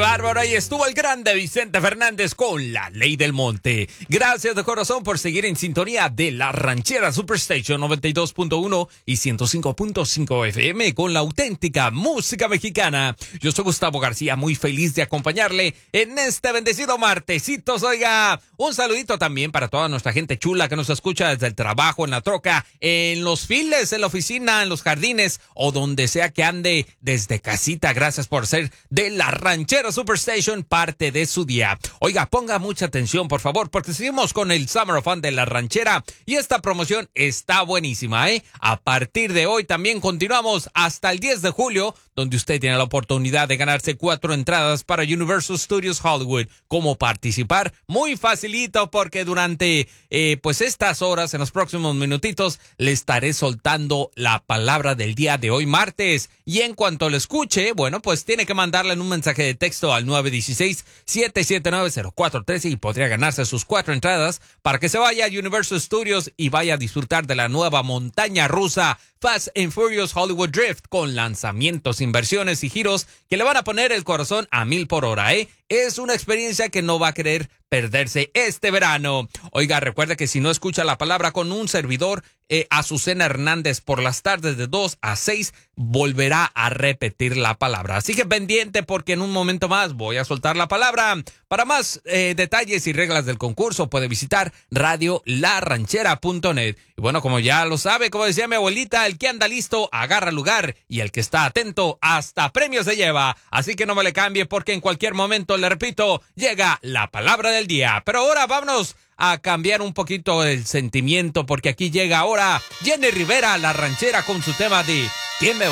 bárbaro! Ahí estuvo el grande Vicente Fernández con La Ley del Monte. Gracias de corazón por seguir en sintonía de La Ranchera Superstation 92.1 y 105.5 FM con la auténtica música mexicana. Yo soy Gustavo García, muy feliz de acompañarle en este bendecido martesitos. Oiga, un saludito también para toda nuestra gente chula que nos escucha desde el trabajo, en la troca, en los files, en la oficina, en los jardines o donde sea que ande desde casita. Gracias por ser de La Ranchera Superstation parte de su día. Oiga, ponga mucha atención, por favor, porque seguimos con el Summer of Fun de La Ranchera y esta promoción está buenísima, ¿eh? A partir de hoy también continuamos hasta el 10 de julio, donde usted tiene la oportunidad de ganarse 4 entradas para Universal Studios Hollywood. ¿Cómo participar? Muy facilito, porque durante pues estas horas, en los próximos minutitos, le estaré soltando la palabra del día de hoy, martes. Y en cuanto lo escuche, bueno, pues tiene que mandarle en un mensaje de texto al 916-779-0413 y podría ganarse sus 4 entradas para que se vaya a Universal Studios y vaya a disfrutar de la nueva montaña rusa Fast and Furious Hollywood Drift, con lanzamientos, inversiones y giros que le van a poner el corazón a 1000 por hora, ¿eh? Es una experiencia que no va a querer perderse este verano. Oiga, recuerde que si no escucha la palabra con un servidor, Azucena Hernández, por las tardes de 2 a 6, volverá a repetir la palabra. Así que pendiente, porque en un momento más voy a soltar la palabra. Para más detalles y reglas del concurso, puede visitar radiolaranchera.net. Y bueno, como ya lo sabe, como decía mi abuelita, el que anda listo agarra lugar y el que está atento hasta premios se lleva. Así que no me le cambie, porque en cualquier momento, le repito, llega la palabra del día. Pero ahora vámonos a cambiar un poquito el sentimiento, porque aquí llega ahora Jenny Rivera, La Ranchera, con su tema de ¿Quién me